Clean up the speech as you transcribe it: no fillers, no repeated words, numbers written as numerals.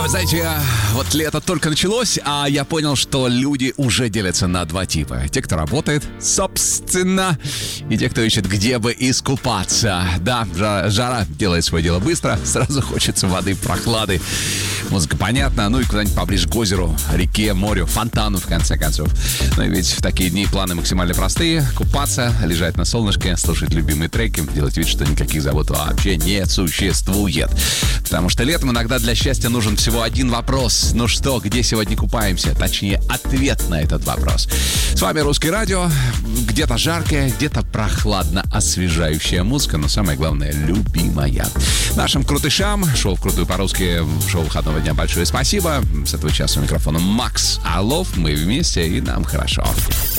Вы знаете, вот лето только началось, а я понял, что люди уже делятся на два типа. Те, кто работает, собственно, и те, кто ищет, где бы искупаться. Да, жара делает свое дело быстро, сразу хочется воды, прохлады. Музыка понятна, ну и куда-нибудь поближе к озеру, реке, морю, фонтану, в конце концов. Ну и ведь в такие дни планы максимально простые. Купаться, лежать на солнышке, слушать любимые треки, делать вид, что никаких забот вообще не существует. Потому что летом иногда для счастья нужен всего один вопрос. Ну что, где сегодня купаемся? Точнее, ответ на этот вопрос. С вами Русское радио. Где-то жаркая, где-то прохладно освежающая музыка, но самое главное, любимая. Нашим крутышам, шоу «Вкрутую по-русски», шоу выходного дня, большое спасибо. С этого часа у микрофона Макс Орлов. Мы вместе, и нам хорошо.